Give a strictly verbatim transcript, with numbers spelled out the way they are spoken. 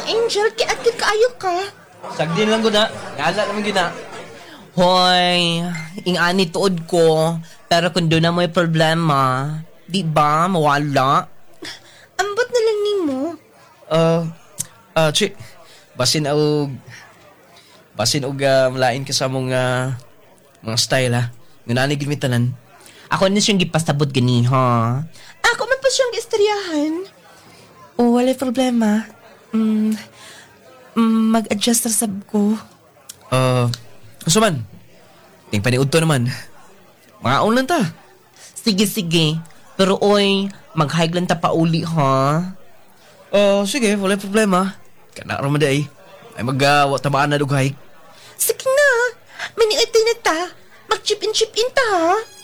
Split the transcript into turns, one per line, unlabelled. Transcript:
Angel, kiat-kit kaayo ka.
Sagdin lang ko na. Ngala naman gina.
Hoy, ingani tuod ko. Pero kung doon na mo'y problema, di ba, mawala? Ambot na lang ni mo.
Uh, uh, Chi, basin og, basin og uh, malain ka sa mong uh, mga style ha. Ngunani gilmitanan.
Ako na siyang gipasabot gani, ha? Ako man pa siyang istoryahan. O, wala problema. Mm, mm, mag-adjust na sab ko.
Uh, gusto man. Ting paniud to naman. Mga lang ta.
Sige, sige. Pero oy, mag-hike lang ta pa uli, ha?
Uh, sige, wala problema. Kana raman day. Ay mag-awa uh, tamaan na dugay.
Sige na. Maniitay na ta. Mag-chip-in-chip-in ta, ha?